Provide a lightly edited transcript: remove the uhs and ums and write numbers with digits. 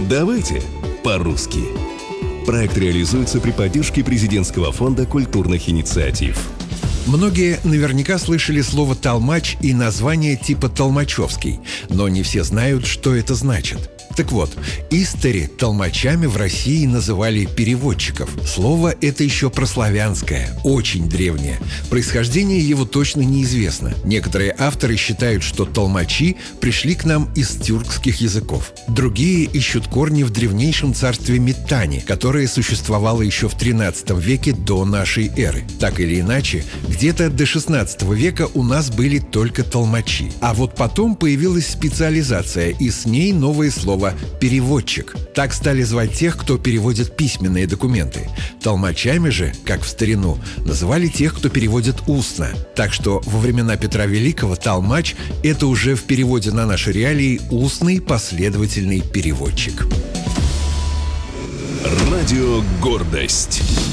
Давайте по-русски. Проект реализуется при поддержке Президентского фонда культурных инициатив. Многие наверняка слышали слово «толмач» и название типа «толмачевский», но не все знают, что это значит. Так вот, истори толмачами в России называли переводчиков. Слово это еще прославянское, очень древнее. Происхождение его точно неизвестно. Некоторые авторы считают, что толмачи пришли к нам из тюркских языков. Другие ищут корни в древнейшем царстве Миттани, которое существовало еще в 13 веке до нашей эры. Так или иначе, где-то до 16 века у нас были только толмачи. А вот потом появилась специализация, и с ней новое слово «переводчик». Так стали звать тех, кто переводит письменные документы. Толмачами же, как в старину, называли тех, кто переводит устно. Так что во времена Петра Великого толмач – это уже в переводе на наши реалии устный последовательный переводчик. Радио «Гордость».